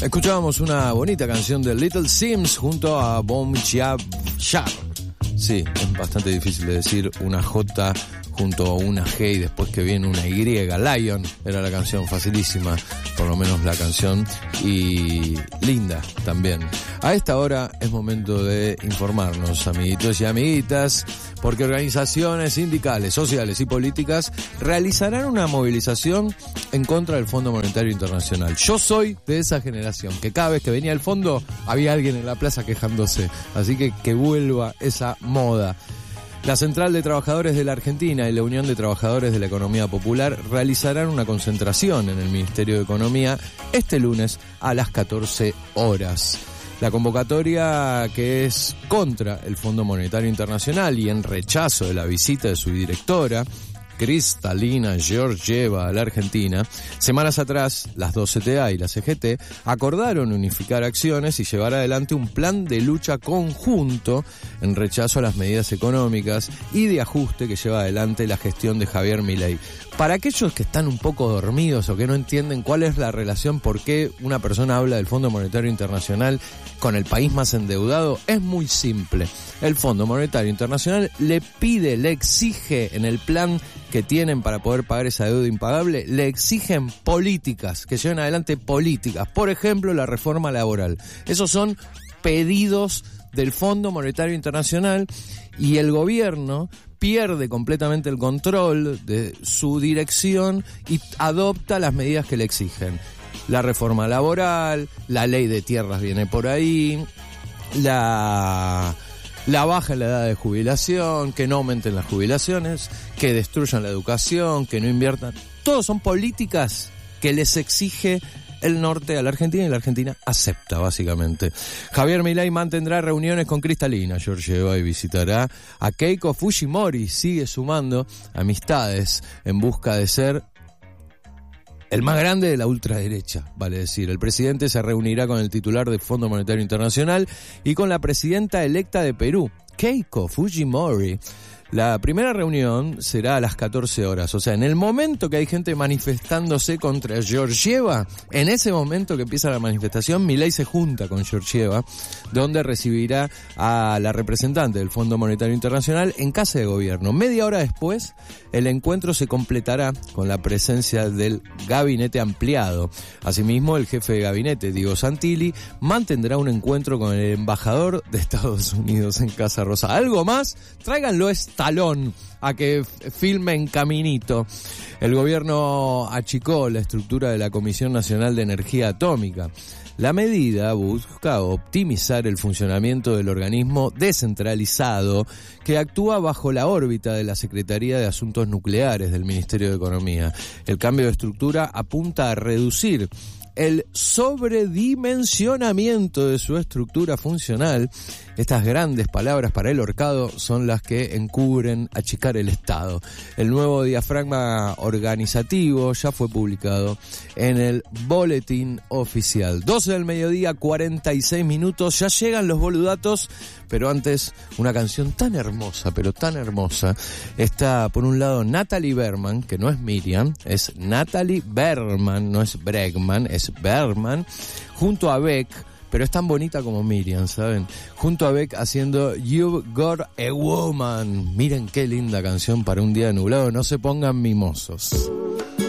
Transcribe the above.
Escuchábamos una bonita canción de Little Sims junto a Bom Chia Shar. Sí, es bastante difícil de decir una J junto a una G y después que viene una Y. Lion era la canción, facilísima, por lo menos la canción, y linda también. A esta hora es momento de informarnos, amiguitos y amiguitas, porque organizaciones sindicales, sociales y políticas realizarán una movilización en contra del Fondo Monetario Internacional. Yo soy de esa generación, que cada vez que venía el fondo había alguien en la plaza quejándose, así que vuelva esa moda. La Central de Trabajadores de la Argentina y la Unión de Trabajadores de la Economía Popular realizarán una concentración en el Ministerio de Economía este lunes a las 14 horas. La convocatoria, que es contra el Fondo Monetario Internacional y en rechazo de la visita de su directora, Kristalina Georgieva, a la Argentina, semanas atrás, las dos CTA y la CGT acordaron unificar acciones y llevar adelante un plan de lucha conjunto en rechazo a las medidas económicas y de ajuste que lleva adelante la gestión de Javier Milei. Para aquellos que están un poco dormidos o que no entienden cuál es la relación, por qué una persona habla del Fondo Monetario Internacional con el país más endeudado, es muy simple. El Fondo Monetario Internacional le pide, le exige en el plan que tienen para poder pagar esa deuda impagable, le exigen políticas, que lleven adelante políticas. Por ejemplo, la reforma laboral. Esos son pedidos del Fondo Monetario Internacional y el gobierno pierde completamente el control de su dirección y adopta las medidas que le exigen. La reforma laboral, la ley de tierras viene por ahí, la baja en la edad de jubilación, que no aumenten las jubilaciones, que destruyan la educación, que no inviertan. Todos son políticas que les exige el norte a la Argentina y la Argentina acepta, básicamente. Javier Milei mantendrá reuniones con Kristalina Georgieva y visitará a Keiko Fujimori. Sigue sumando amistades en busca de ser el más grande de la ultraderecha, vale decir. El presidente se reunirá con el titular del Fondo Monetario Internacional y con la presidenta electa de Perú, Keiko Fujimori. La primera reunión será a las 14 horas, o sea, en el momento que hay gente manifestándose contra Georgieva, en ese momento que empieza la manifestación, Milei se junta con Georgieva, donde recibirá a la representante del Fondo Monetario Internacional en casa de gobierno. Media hora después, el encuentro se completará con la presencia del gabinete ampliado. Asimismo, el jefe de gabinete, Diego Santilli, mantendrá un encuentro con el embajador de Estados Unidos en Casa Rosa. ¿Algo más? Tráiganlo talón a que filmen caminito. El gobierno achicó la estructura de la Comisión Nacional de Energía Atómica. La medida busca optimizar el funcionamiento del organismo descentralizado que actúa bajo la órbita de la Secretaría de Asuntos Nucleares del Ministerio de Economía. El cambio de estructura apunta a reducir el sobredimensionamiento de su estructura funcional. Estas grandes palabras para el horcado son las que encubren achicar el Estado. El nuevo diafragma organizativo ya fue publicado en el boletín oficial. 12 del mediodía, 46 minutos. Ya llegan los boludatos, pero antes una canción tan hermosa, pero tan hermosa. Está por un lado Natalie Berman, que no es Miriam, es Natalie Berman, no es Bregman, es Berman, junto a Beck, pero es tan bonita como Miriam, ¿saben? Junto a Beck haciendo You've Got a Woman. Miren qué linda canción para un día nublado, no se pongan mimosos.